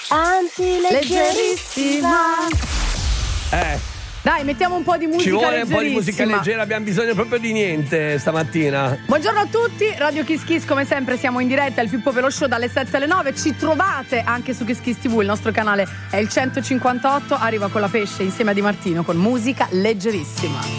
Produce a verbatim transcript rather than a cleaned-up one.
anzi leggerissima. Eh. Dai, mettiamo un po' di musica Ci vuole leggerissima. un po' di musica leggera, abbiamo bisogno proprio di niente stamattina. Buongiorno a tutti, Radio Kiss Kiss, come sempre siamo in diretta, il più popolo show dalle sette alle nove. Ci trovate anche su Kiss Kiss tivù, il nostro canale è il centocinquantotto. Arriva con la pesce insieme a Di Martino con musica leggerissima.